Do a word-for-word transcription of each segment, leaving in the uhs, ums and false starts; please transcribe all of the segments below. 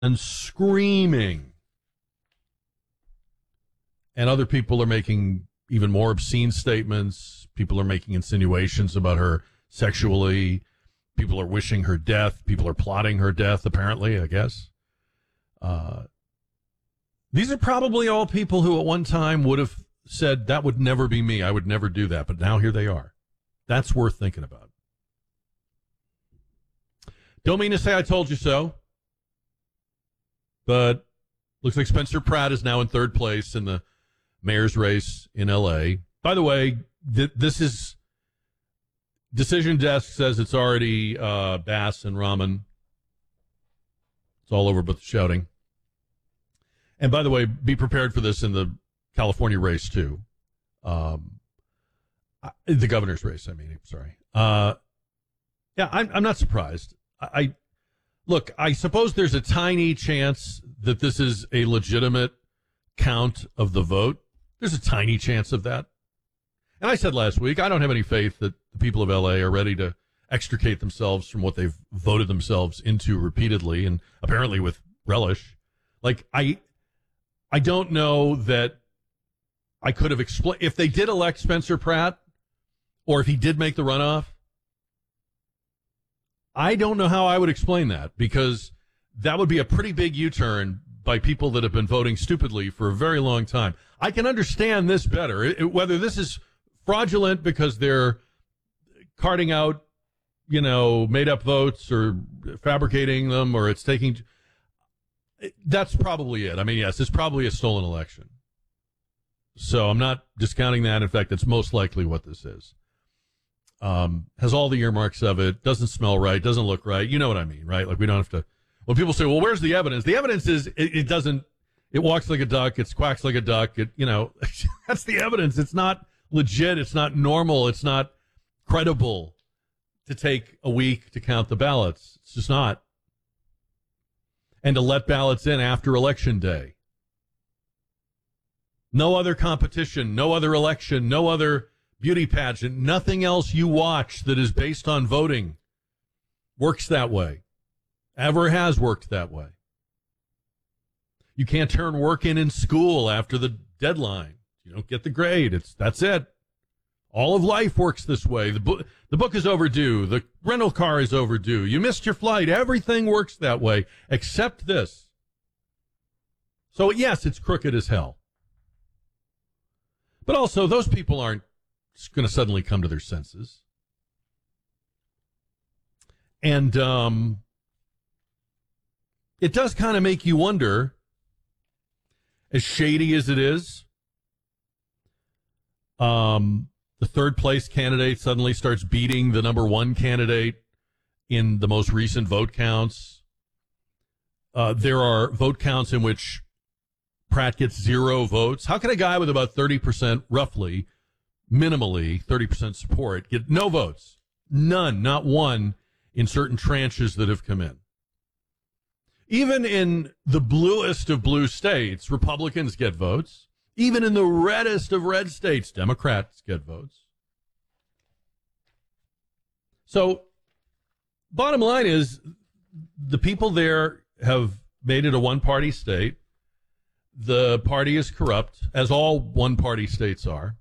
and screaming. And other people are making even more obscene statements. People are making insinuations about her sexually. People are wishing her death. People are plotting her death, apparently, I guess. Uh, these are probably all people who at one time would have said, that would never be me. I would never do that. But now here they are. That's worth thinking about. Don't mean to say I told you so. But looks like Spencer Pratt is now in third place in the mayor's race in L A. By the way, th- this is... Decision Desk says it's already uh, Bass and Rahman. It's all over but the shouting. And by the way, be prepared for this in the California race, too. Um, the governor's race, I mean. Sorry. Uh, yeah, I'm, I'm not surprised. I, I Look, I suppose there's a tiny chance that this is a legitimate count of the vote. There's a tiny chance of that. And I said last week, I don't have any faith that the people of L A are ready to extricate themselves from what they've voted themselves into repeatedly and apparently with relish. Like, I I don't know that I could have explained, if they did elect Spencer Pratt, or if he did make the runoff, I don't know how I would explain that, because that would be a pretty big U-turn by people that have been voting stupidly for a very long time. I can understand this better, it, whether this is fraudulent because they're carting out, you know, made-up votes or fabricating them, or it's taking... That's probably it. I mean, yes, it's probably a stolen election. So I'm not discounting that. In fact, that's most likely what this is. Um, has all the earmarks of it, doesn't smell right, doesn't look right. You know what I mean, right? Like, we don't have to... When people say, well, where's the evidence? The evidence is it, it doesn't... It walks like a duck, it quacks like a duck, it, you know, that's the evidence. It's not legit, it's not normal, it's not credible to take a week to count the ballots. It's just not. And to let ballots in after Election Day. No other competition, no other election, no other beauty pageant, nothing else you watch that is based on voting works that way. Ever has worked that way. You can't turn work in in school after the deadline. You don't get the grade. It's that's it. All of life works this way. The book, the book is overdue. The rental car is overdue. You missed your flight. Everything works that way, except this. So, yes, it's crooked as hell. But also, those people aren't going to suddenly come to their senses. And um, it does kind of make you wonder, as shady as it is, um, the third place candidate suddenly starts beating the number one candidate in the most recent vote counts. Uh, there are vote counts in which Pratt gets zero votes. How can a guy with about thirty percent, roughly, minimally thirty percent support, get no votes? None, not one, in certain tranches that have come in. Even in the bluest of blue states, Republicans get votes. Even in the reddest of red states, Democrats get votes. So, bottom line is, the people there have made it a one-party state. The party is corrupt, as all one-party states are.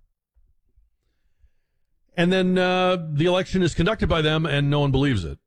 And then uh, the election is conducted by them, and no one believes it.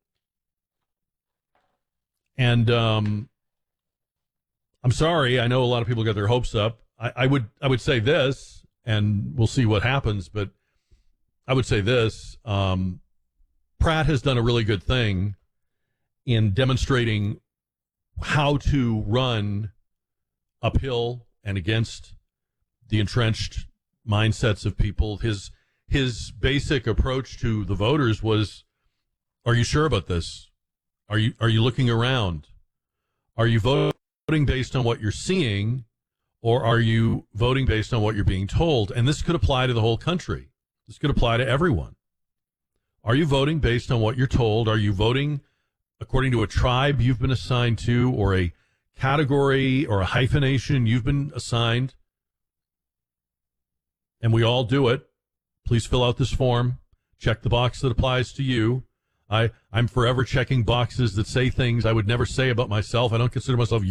And um, I'm sorry, I know a lot of people got their hopes up. I, I would I would say this, and we'll see what happens, but I would say this. Um, Pratt has done a really good thing in demonstrating how to run uphill and against the entrenched mindsets of people. His his basic approach to the voters was, are you sure about this? Are you are you looking around? Are you voting based on what you're seeing, or are you voting based on what you're being told? And this could apply to the whole country. This could apply to everyone. Are you voting based on what you're told? Are you voting according to a tribe you've been assigned to, or a category or a hyphenation you've been assigned? And we all do it. Please fill out this form. Check the box that applies to you. I, I'm forever checking boxes that say things I would never say about myself. I don't consider myself